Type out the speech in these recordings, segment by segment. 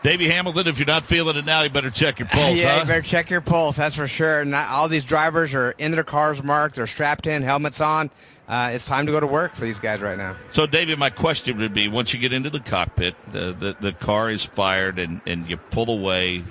Davey Hamilton, if you're not feeling it now, you better check your pulse, Yeah, huh? you better check your pulse, that's for sure. Not all these drivers are in their cars marked. They're strapped in, helmets on. It's time to go to work for these guys right now. So, Davey, my question would be, once you get into the cockpit, the car is fired, and you pull away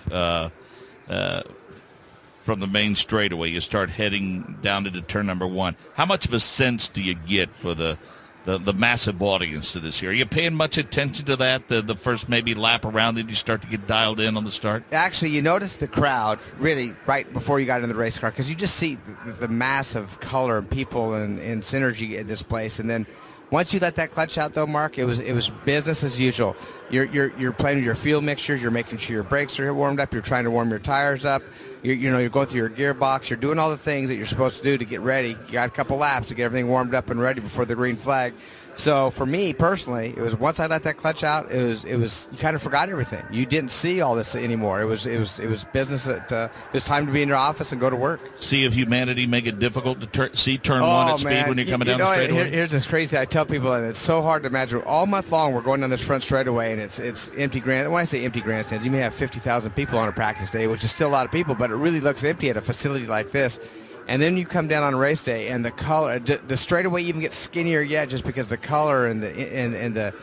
from the main straightaway. You start heading down into turn number 1. How much of a sense do you get for the massive audience to this here? Are you paying much attention to that, the first maybe lap around, then you start to get dialed in on the start? Actually, you notice the crowd really right before you got in the race car, because you just see the massive color and people and synergy at this place. And then once you let that clutch out, though, Mark, it was business as usual. You're playing with your fuel mixtures. You're making sure your brakes are warmed up. You're trying to warm your tires up. You're going through your gearbox. You're doing all the things that you're supposed to do to get ready. You got a couple laps to get everything warmed up and ready before the green flag. So for me personally, it was once I let that clutch out, it was you kind of forgot everything. You didn't see all this anymore. It was business. It was time to be in your office and go to work. Sea of humanity make it difficult to see turn 1 at speed when you're coming down the straightaway. Here's this crazy thing I tell people, and it's so hard to imagine. All month long, we're going down this front straightaway, and it's empty grand. When I say empty grandstands, you may have 50,000 people on a practice day, which is still a lot of people, but it really looks empty at a facility like this. And then you come down on race day, and the color, the straightaway even gets skinnier yet, just because the color and the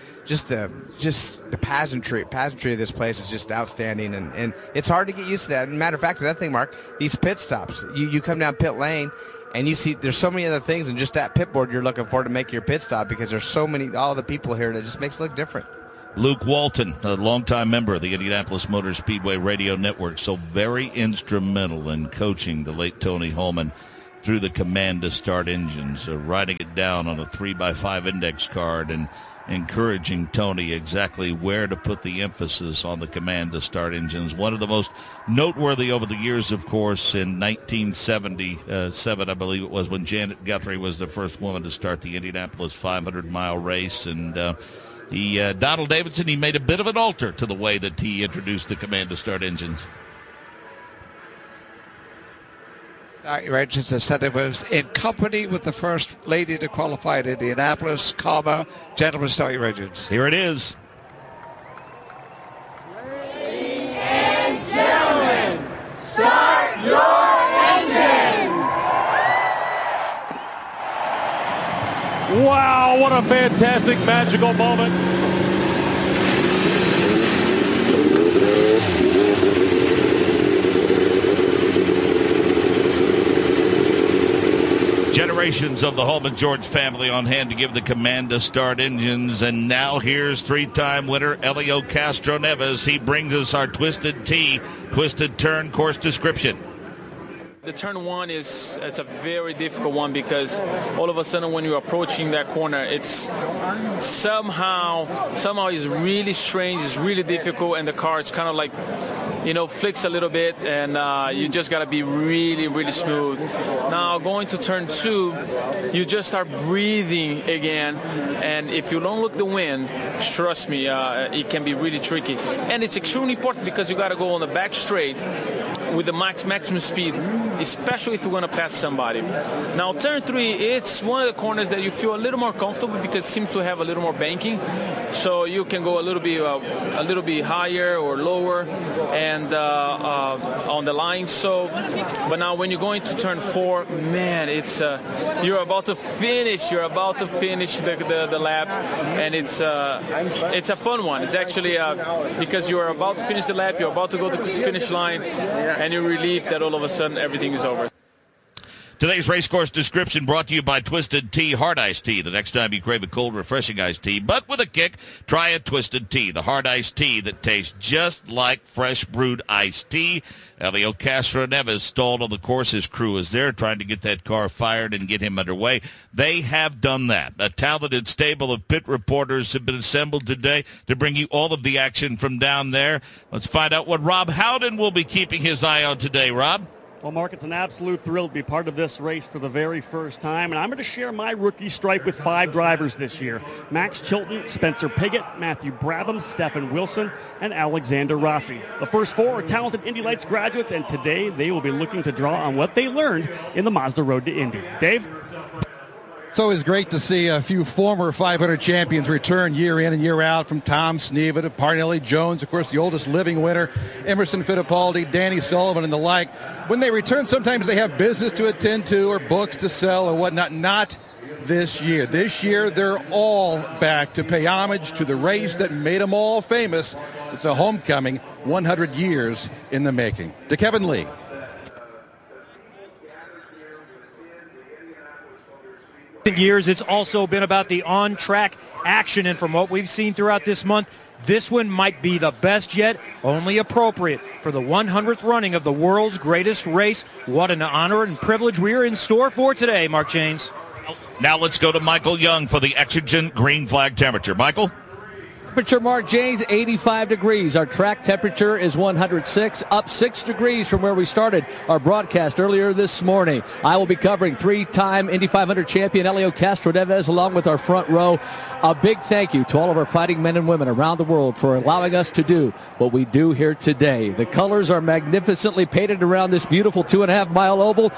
pageantry of this place is just outstanding, and it's hard to get used to that. And matter of fact, another thing, Mark, these pit stops, you come down pit lane, and you see there's so many other things than just that pit board you're looking for to make your pit stop, because there's so many, all the people here, that just makes it look different. Luke Walton, a longtime member of the Indianapolis Motor Speedway Radio Network, so very instrumental in coaching the late Tony Holman through the command to start engines, writing it down on a 3x5 index card and encouraging Tony exactly where to put the emphasis on the command to start engines. One of the most noteworthy over the years, of course, in 1977, I believe it was, when Janet Guthrie was the first woman to start the Indianapolis 500-mile race, and Donald Davidson, he made a bit of an alter to the way that he introduced the command to start engines. Regents said it was in company with the first lady to qualify at Indianapolis, gentlemen, start your engines. Here it is. Ladies and gentlemen, start your engines! Wow, what a fantastic, magical moment. Generations of the Holman George family on hand to give the command to start engines. And now here's three-time winner Helio Castroneves. He brings us our Twisted T, Twisted Turn course description. The turn 1 it's a very difficult one, because all of a sudden when you're approaching that corner, it's somehow is really strange, it's really difficult, and the car is kind of like, flicks a little bit, and you just got to be really, really smooth. Now going to turn 2, you just start breathing again, and if you don't look the wind, trust me, it can be really tricky. And it's extremely important, because you got to go on the back straight with the maximum speed, especially if you're going to pass somebody. Now turn 3, it's one of the corners that you feel a little more comfortable, because it seems to have a little more banking, so you can go a little bit higher or lower and on the line. So, but now when you're going to turn 4, man, it's you're about to finish the lap, and it's a fun one. It's actually because you're about to finish the lap, you're about to go to the finish line, and you're relieved that all of a sudden everything is over. Today's race course description brought to you by Twisted Tea Hard Iced Tea. The next time you crave a cold, refreshing iced tea, but with a kick, try a Twisted Tea, the hard iced tea that tastes just like fresh brewed iced tea. Helio Castroneves stalled on the course. His crew is there trying to get that car fired and get him underway. They have done that. A talented stable of pit reporters have been assembled today to bring you all of the action from down there. Let's find out what Rob Howden will be keeping his eye on today. Rob? Well, Mark, it's an absolute thrill to be part of this race for the very first time, and I'm going to share my rookie stripe with 5 drivers this year: Max Chilton, Spencer Piggott, Matthew Brabham, Stephen Wilson, and Alexander Rossi. The first 4 are talented Indy Lights graduates, and today they will be looking to draw on what they learned in the Mazda Road to Indy. Dave? It's always great to see a few former 500 champions return year in and year out, from Tom Sneva to Parnelli Jones, of course, the oldest living winner, Emerson Fittipaldi, Danny Sullivan, and the like. When they return, sometimes they have business to attend to or books to sell or whatnot. Not this year. This year, they're all back to pay homage to the race that made them all famous. It's a homecoming, 100 years in the making. To Kevin Lee. Years, it's also been about the on-track action, and from what we've seen throughout this month, this one might be the best yet, only appropriate for the 100th running of the world's greatest race. What an honor and privilege we are in store for today, Mark Janes. Now let's go to Michael Young for the exigent green flag temperature. Michael? Temperature, Mark Janes, 85 degrees. Our track temperature is 106, up 6 degrees from where we started our broadcast earlier this morning. I will be covering three-time Indy 500 champion Helio Castroneves along with our front row. A big thank you to all of our fighting men and women around the world for allowing us to do what we do here today. The colors are magnificently painted around this beautiful 2.5-mile oval.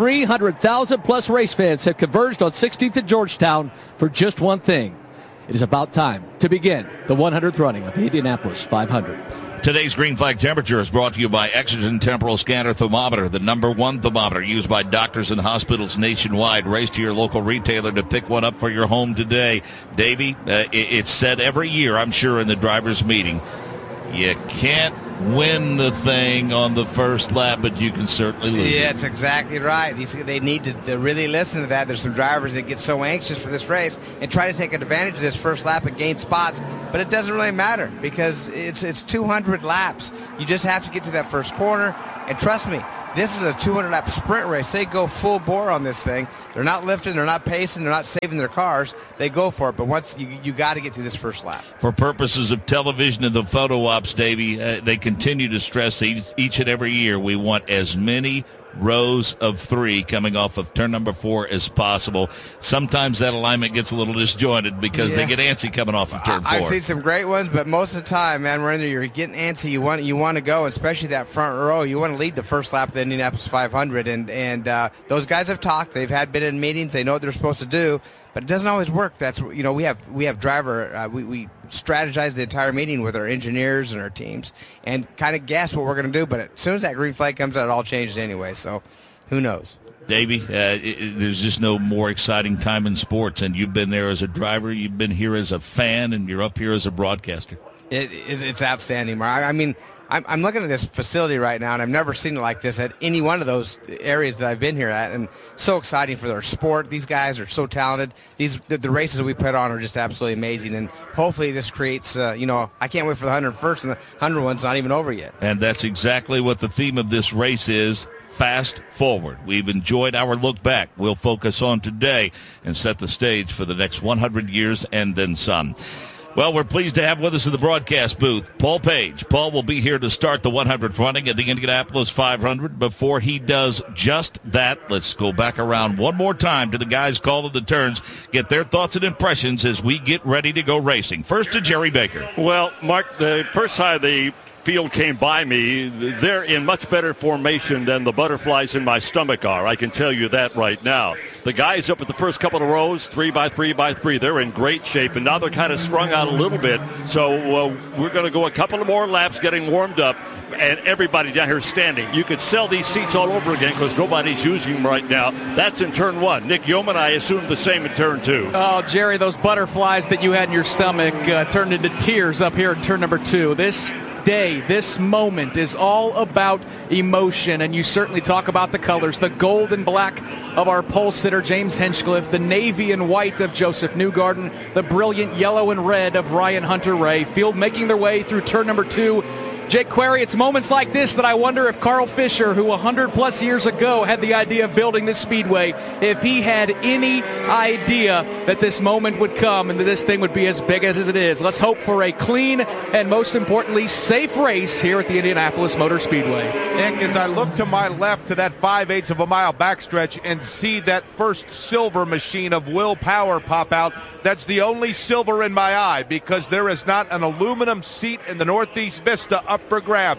300,000 plus race fans have converged on 16th and Georgetown for just one thing. It is about time to begin the 100th running of the Indianapolis 500. Today's green flag temperature is brought to you by Exigent Temporal Scanner Thermometer, the #1 thermometer used by doctors and hospitals nationwide. Race to your local retailer to pick one up for your home today. Davey, it's said every year, I'm sure, in the driver's meeting, you can't win the thing on the first lap, but you can certainly lose it. Yeah, that's exactly right. They need to really listen to that. There's some drivers that get so anxious for this race and try to take advantage of this first lap and gain spots, but it doesn't really matter because it's 200 laps. You just have to get to that first corner, and trust me, this is a 200-lap sprint race. They go full bore on this thing. They're not lifting, they're not pacing, they're not saving their cars. They go for it, but once you got to get through this first lap. For purposes of television and the photo ops, Davey, they continue to stress each and every year we want as many rows of 3 coming off of turn number 4 as possible. Sometimes that alignment gets a little disjointed because they get antsy coming off of turn 4. I see some great ones, but most of the time, man, we're in there, you're getting antsy. You want to go, especially that front row. You want to lead the first lap of the Indianapolis 500, and those guys have talked. They've been in meetings. They know what they're supposed to do, but it doesn't always work. That's we have driver. We strategize the entire meeting with our engineers and our teams and kind of guess what we're going to do. But as soon as that green flag comes out, it all changes anyway. So who knows? Davey, there's just no more exciting time in sports, and you've been there as a driver, you've been here as a fan, and you're up here as a broadcaster. It's outstanding, Mark. I mean, I'm looking at this facility right now, and I've never seen it like this at any one of those areas that I've been here at, and so exciting for their sport. These guys are so talented. The races that we put on are just absolutely amazing, and hopefully this creates, I can't wait for the 101st, and the 101's not even over yet. And that's exactly what the theme of this race is. Fast forward. We've enjoyed our look back. We'll focus on today and set the stage for the next 100 years and then some. Well, we're pleased to have with us in the broadcast booth Paul Page. Paul will be here to start the 100th running at the Indianapolis 500. Before he does just that, let's go back around one more time to the guys calling the turns, get their thoughts and impressions as we get ready to go racing. First to Jerry Baker. Well, Mark, the first side of the field came by me. They're in much better formation than the butterflies in my stomach are. I can tell you that right now. The guys up at the first couple of rows, 3 by 3 by 3, they're in great shape, and now they're kind of strung out a little bit. So we're going to go a couple of more laps getting warmed up, and everybody down here standing. You could sell these seats all over again because nobody's using them right now. That's in turn 1. Nick Yeoman, I assume the same in turn 2. Oh, Jerry, those butterflies that you had in your stomach turned into tears up here in turn number 2. This day, this moment is all about emotion, and you certainly talk about the colors, the gold and black of our pole sitter James Hinchcliffe, the navy and white of Joseph Newgarden, the brilliant yellow and red of Ryan Hunter-Reay. Field making their way through turn number 2. Jake Query, it's moments like this that I wonder if Carl Fisher, who 100-plus years ago had the idea of building this speedway, if he had any idea that this moment would come and that this thing would be as big as it is. Let's hope for a clean and, most importantly, safe race here at the Indianapolis Motor Speedway. Nick, as I look to my left to that 5/8 of a mile backstretch and see that first silver machine of Will Power pop out, that's the only silver in my eye because there is not an aluminum seat in the Northeast Vista up for grabs.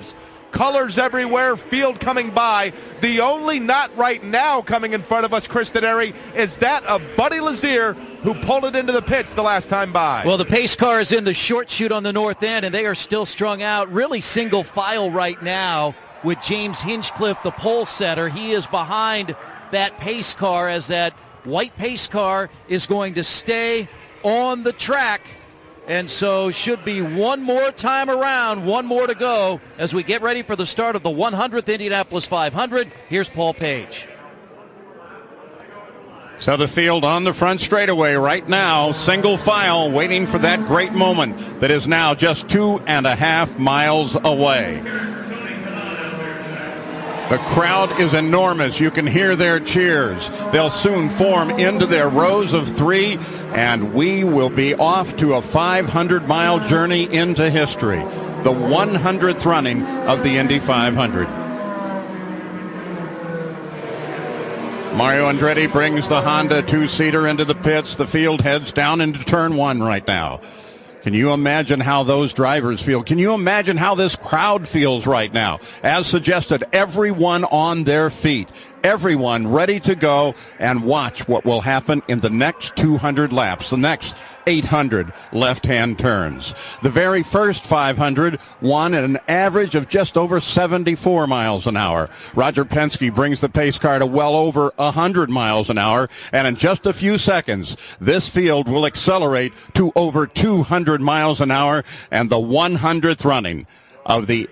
colors everywhere, field coming by. The only not right now coming in front of us, Chris Dennery, is that of Buddy Lazier, who pulled it into the pits the last time by. Well, the pace car is in the short chute on the north end, and they are still strung out, really single file right now with James Hinchcliffe, the pole setter. He is behind that pace car as that white pace car is going to stay on the track. And so should be one more time around, one more to go as we get ready for the start of the 100th Indianapolis 500. Here's Paul Page. So the field on the front straightaway right now, single file, waiting for that great moment that is now just 2.5 miles away. The crowd is enormous. You can hear their cheers. They'll soon form into their rows of three, and we will be off to a 500-mile journey into history, the 100th running of the Indy 500. Mario Andretti brings the Honda two-seater into the pits. The field heads down into turn one right now. Can you imagine how those drivers feel? Can you imagine how this crowd feels right now? As suggested, everyone on their feet, everyone ready to go and watch what will happen in the next 200 laps, the next 800 left-hand turns. The very first 500 won at an average of just over 74 miles an hour. Roger Penske brings the pace car to well over 100 miles an hour, and in just a few seconds, this field will accelerate to over 200 miles an hour, and the 100th running of the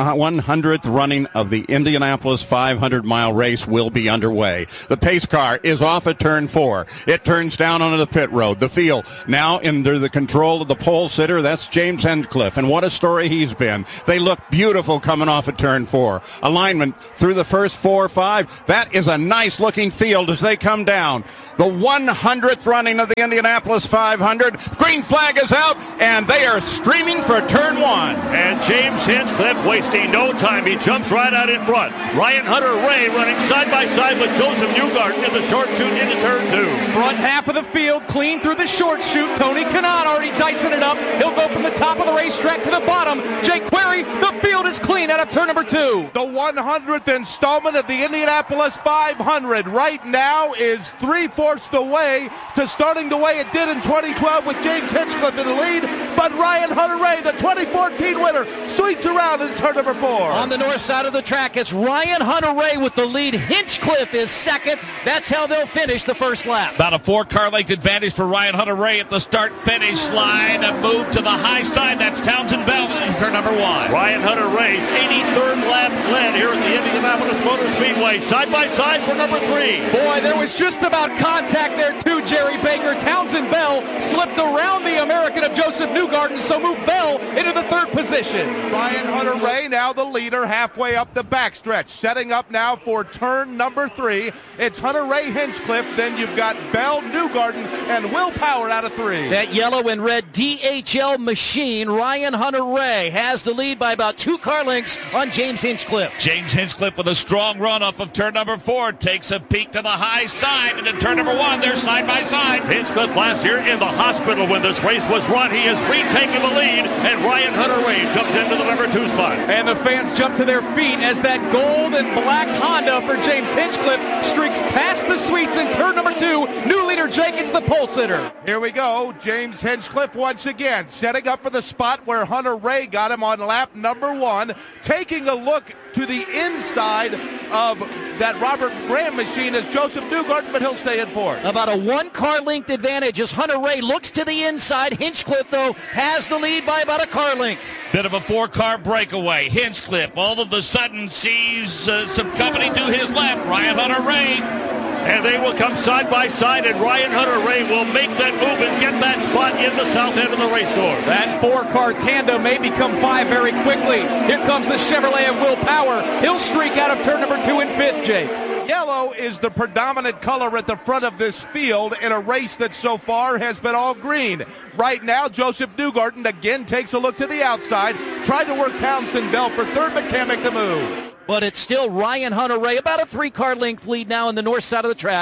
100th running of the Indianapolis 500-mile race will be underway. The pace car is off at turn 4. It turns down onto the pit road. The field now under the control of the pole sitter. That's James Hinchcliffe, and what a story he's been. They look beautiful coming off at turn 4. Alignment through the first 4 or 5. That is a nice-looking field as they come down. The 100th running of the Indianapolis 500. Green flag is out, and they are streaming for turn 1. And James Hinchcliffe wasting no time. He jumps right out in front. Ryan Hunter-Reay running side by side with Joseph Newgarden in the short chute into turn 2. Front half of the field clean through the short chute. Tony Kanaan already dicing it up. He'll go from the top of the racetrack to the bottom. Jake Query, the field is clean out of turn number 2. The 100th installment of the Indianapolis 500 right now is 3/4 the way to starting the way it did in 2012 with James Hinchcliffe in the lead, but Ryan Hunter-Reay, the 2014 winner, sweeps around in turn number 4. On the north side of the track, it's Ryan Hunter-Reay with the lead. Hinchcliffe is second. That's how they'll finish the first lap. About a 4-car length advantage for Ryan Hunter-Reay at the start-finish line. A move to the high side. That's Townsend Bell in turn number 1. Ryan Hunter-Reay's 83rd lap lead here at the Indianapolis Motor Speedway. Side by side for number 3. Boy, there was just about contact there too, Jerry Baker. Townsend Bell slipped around the American of Joseph Newgarden, so moved Bell into the 3rd position. Ryan Hunter-Reay now the leader halfway up the backstretch. Setting up now for turn number 3. It's Hunter-Reay, Hinchcliffe, then you've got Bell, Newgarden, and Will Power out of 3. That yellow and red DHL machine, Ryan Hunter-Reay, has the lead by about 2 car lengths on James Hinchcliffe. James Hinchcliffe with a strong run off of turn number 4. Takes a peek to the high side, and then turn number 1, they're side by side. Hinchcliffe last year in the hospital when this race was run. He is retaking the lead, and Ryan Hunter-Reay jumps into the number 2 spot. And the fans jump to their feet as that gold and black Honda for James Hinchcliffe streaks past the sweets in turn number 2. New leader Jenkins, the pole sitter. Here we go. James Hinchcliffe once again setting up for the spot where Hunter-Reay got him on lap number 1. Taking a look to the inside of that Robert Graham machine is Joseph Newgarden, but he'll stay in 4th. About a 1-car length advantage as Hunter-Reay looks to the inside. Hinchcliffe, though, has the lead by about a car length. Bit of a 4-car breakaway. Hinchcliffe all of a sudden sees some company to his left. Ryan Hunter-Reay. And they will come side by side, and Ryan Hunter-Reay will make that move and get that spot in the south end of the race course. That 4-car tandem may become 5 very quickly. Here comes the Chevrolet of Will Power. He'll streak out of turn number 2 in 5th, Jake. Yellow is the predominant color at the front of this field in a race that so far has been all green. Right now, Joseph Newgarden again takes a look to the outside, tried to work Townsend Bell for 3rd, but can't make the move. But it's still Ryan Hunter-Reay, about a 3-car length lead now in the north side of the track.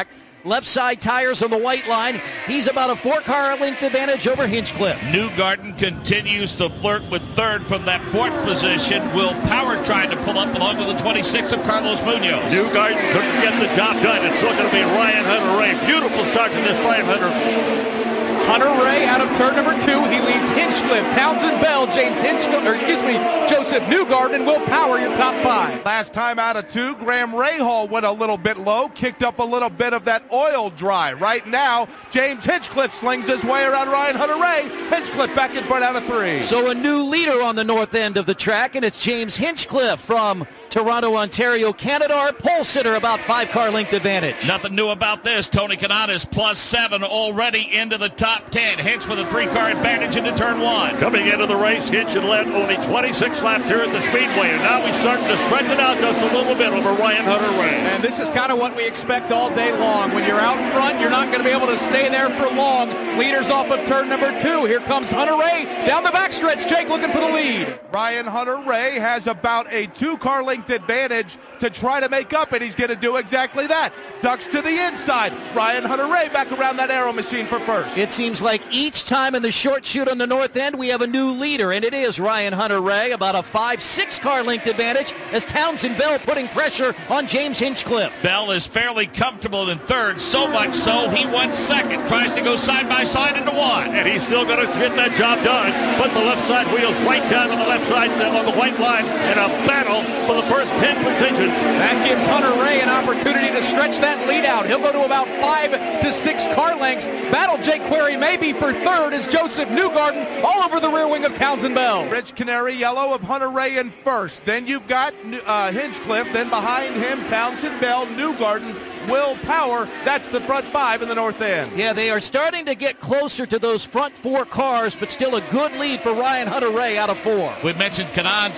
left side tires on the white line. He's about a 4-car length advantage over Hinchcliffe. Newgarden continues to flirt with third from that fourth position. Will Power trying to pull up along with the 26 of Carlos Munoz. Newgarden couldn't get the job done. It's still going to be Ryan Hunter-Reay. Beautiful start to this 500. Hunter-Reay out of turn number 2. He leads Hinchcliffe, Townsend Bell, Joseph Newgarden, and Will Power, your top 5. Last time out of 2, Graham Rahal went a little bit low, kicked up a little bit of that oil dry. Right now, James Hinchcliffe slings his way around Ryan Hunter-Reay. Hinchcliffe back in front out of 3. So a new leader on the north end of the track, and it's James Hinchcliffe from Toronto, Ontario, Canada. Our pole sitter, about 5-car length advantage. Nothing new about this. Tony Kanaan is +7 already into the top 10. Hinch with a 3-car advantage into turn 1. Coming into the race, Hinch had led only 26 laps here at the Speedway, and now he's starting to stretch it out just a little bit over Ryan Hunter-Reay. And this is kind of what we expect all day long. When you're out front, you're not going to be able to stay there for long. Leaders off of turn number 2. Here comes Hunter-Reay down the backstretch. Jake looking for the lead. Ryan Hunter-Reay has about a 2-car length advantage to try to make up, and he's going to do exactly that. Ducks to the inside. Ryan Hunter-Reay back around that arrow machine for first. It seems like each time in the short chute on the north end, we have a new leader, and it is Ryan Hunter-Reay, about a 5-6-car length advantage as Townsend Bell putting pressure on James Hinchcliffe. Bell is fairly comfortable in third, so much so he went second, tries to go side by side into 1. And he's still going to get that job done. Put the left side wheels right down on the left side on the white line in a battle for the first 10 positions. That gives Hunter-Reay an opportunity to stretch that lead out. He'll go to about 5 to 6 car lengths. Battle Jake Query maybe for third as Joseph Newgarden all over the rear wing of Townsend Bell. Rich Canary Yellow of Hunter-Reay in first. Then you've got Hinchcliffe. Then behind him, Townsend Bell, Newgarden, Will Power. That's the front 5 in the north end. Yeah, they are starting to get closer to those front 4 cars, but still a good lead for Ryan Hunter-Reay out of 4. We mentioned Kanaan's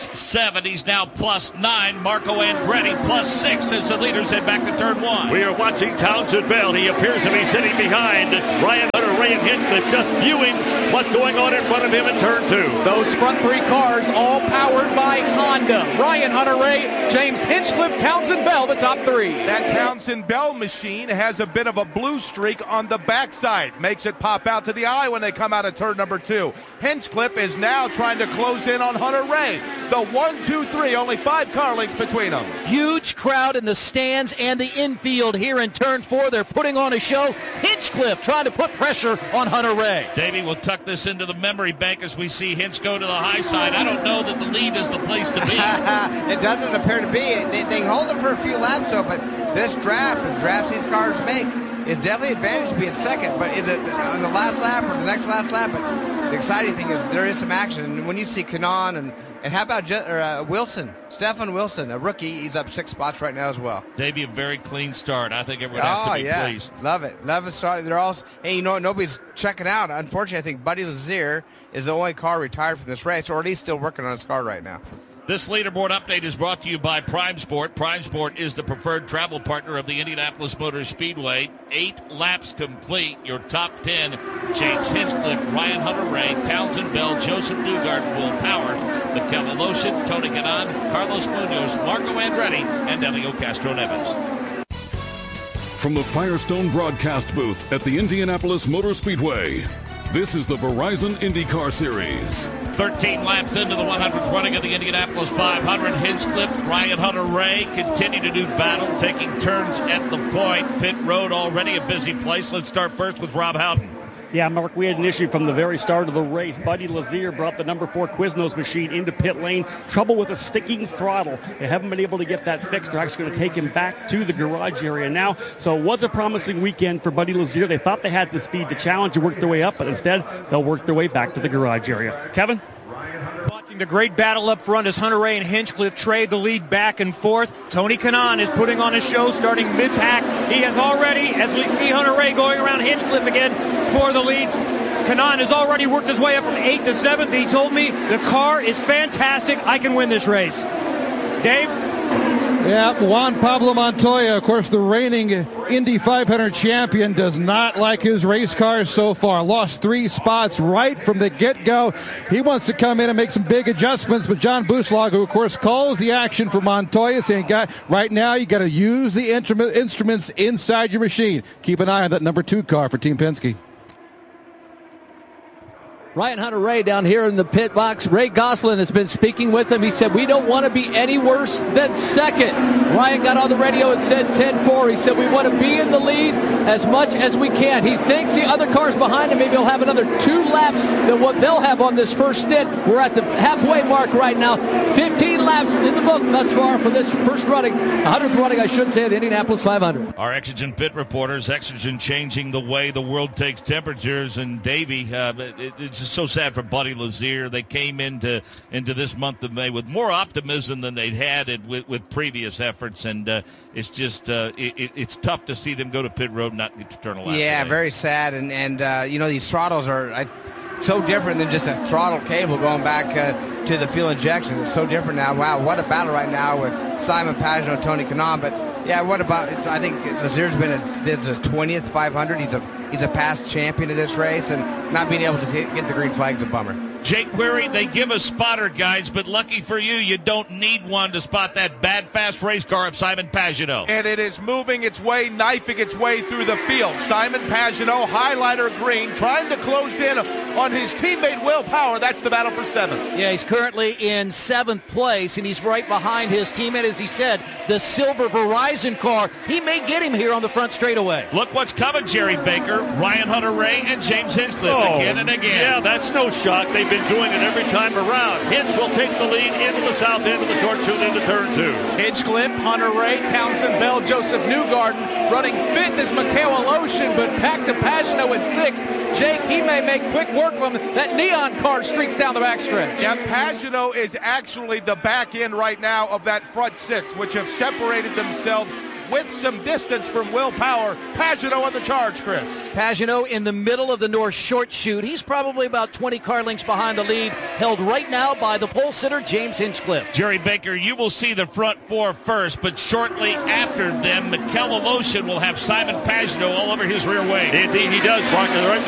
+7. He's now +9. Marco Andretti +6 as the leaders head back to turn 1. We are watching Townsend Bell. He appears to be sitting behind Ryan Hunter-Reay and Hinchcliffe, just viewing what's going on in front of him in turn 2. Those front 3 cars all powered by Honda. Ryan Hunter-Reay, James Hinchcliffe, Townsend Bell, the top 3. That Townsend Bell machine has a bit of a blue streak on the backside. Makes it pop out to the eye when they come out of turn number 2. Hinchcliffe is now trying to close in on Hunter-Reay. The 1, 2, 3, only 5 car lengths between them. Huge crowd in the stands and the infield here in turn 4. They're putting on a show. Hinchcliffe trying to put pressure on Hunter-Reay. Davey will tuck this into the memory bank as we see Hinch go to the high side. I don't know that the lead is the place to be. It doesn't appear to be. They can hold them for a few laps, though, but this draft, the drafts these cars make, is definitely advantage to be in second. But is it on the last lap or the next last lap? But the exciting thing is there is some action. And when you see Kanaan and how about Wilson, Stefan Wilson, a rookie, he's up 6 spots right now as well. Davey, a very clean start. I think everyone has to be pleased. Love it. Love it. Start. They're all, hey, you know what? Nobody's checking out. Unfortunately, I think Buddy Lazier is the only car retired from this race, or at least still working on his car right now. This leaderboard update is brought to you by Prime Sport. Prime Sport is the preferred travel partner of the Indianapolis Motor Speedway. 8 laps complete. Your top 10, James Hinchcliffe, Ryan Hunter-Reay, Townsend Bell, Joseph Newgarden, Will Power, Mikel Aloshin, Tony Kanaan, Carlos Munoz, Marco Andretti, and Elio Castro-Neves. From the Firestone broadcast booth at the Indianapolis Motor Speedway, this is the Verizon IndyCar Series. 13 laps into the 100th running of the Indianapolis 500. Hinchcliffe, Ryan Hunter-Reay continue to do battle, taking turns at the point. Pit road already a busy place. Let's start first with Rob Howden. Yeah, Mark, we had an issue from the very start of the race. Buddy Lazier brought the number 4 Quiznos machine into pit lane. Trouble with a sticking throttle. They haven't been able to get that fixed. They're actually going to take him back to the garage area now. So it was a promising weekend for Buddy Lazier. They thought they had the speed to challenge and work their way up, but instead they'll work their way back to the garage area. Kevin? Watching the great battle up front as Hunter-Reay and Hinchcliffe trade the lead back and forth. Tony Kanaan is putting on a show starting mid-pack. He has already, as we see Hunter-Reay going around Hinchcliffe again for the lead, Kanaan has already worked his way up from 8th to 7th. He told me the car is fantastic. I can win this race. Dave? Yeah, Juan Pablo Montoya, of course, the reigning Indy 500 champion, does not like his race cars so far. Lost 3 spots right from the get-go. He wants to come in and make some big adjustments, but John Buslag, who, of course, calls the action for Montoya, saying, right now you got to use the instruments inside your machine. Keep an eye on that number 2 car for Team Penske. Ryan Hunter-Reay down here in the pit box. Ray Gosselin has been speaking with him. He said, we don't want to be any worse than second. Ryan got on the radio and said 10-4. He said, we want to be in the lead as much as we can. He thinks the other cars behind him maybe will have another 2 laps than what they'll have on this first stint. We're at the halfway mark right now. 15 laps in the book thus far for this first running. 100th running, I should say, at Indianapolis 500. Our Exogen pit reporters, Exogen changing the way the world takes temperatures. And Davey, it's just so sad for Buddy Lazier. They came into this month of May with more optimism than they'd had with previous efforts, and it's just it's tough to see them go to pit road and not get to turn a lap. Yeah, today. very sad, and these throttles are so different than just a throttle cable going back to the fuel injection. It's so different now. Wow, what a battle right now with Simon Pagenaud and Tony Kanaan. But yeah, what about? I think Lazier's this is his 20th 500. He's a past champion of this race, and not being able to get the green flag's a bummer. Jake Query, they give us spotter guides, but lucky for you, you don't need one to spot that bad, fast race car of Simon Pagenaud. And it is moving its way, knifing its way through the field. Simon Pagenaud, highlighter green, trying to close in on his teammate Will Power. That's the battle for 7th. Yeah, he's currently in 7th place, and he's right behind his teammate, as he said, the silver Verizon car. He may get him here on the front straightaway. Look what's coming, Jerry Baker, Ryan Hunter-Reay, and James Hinchcliffe again and again. Yeah, that's no shock. They've been doing it every time around. Hinch will take the lead into the south end of the short tune into turn 2. Hinchcliffe, Hunter-Reay, Townsend Bell, Joseph Newgarden running fit as Mikhail Aleshin, but back to Pagenaud at 6th. Jake, he may make quick work of him. That neon car streaks down the backstretch. Yeah, Pagenaud is actually the back end right now of that front 6, which have separated themselves with some distance from Will Power. Pagenaud on the charge, Chris. Pagenaud in the middle of the north short chute. He's probably about 20 car lengths behind the lead, held right now by the pole sitter, James Hinchcliffe. Jerry Baker, you will see the front 4 first, but shortly after them, Mikhail Aleshin will have Simon Pagenaud all over his rear wing. Indeed, he does, Mark.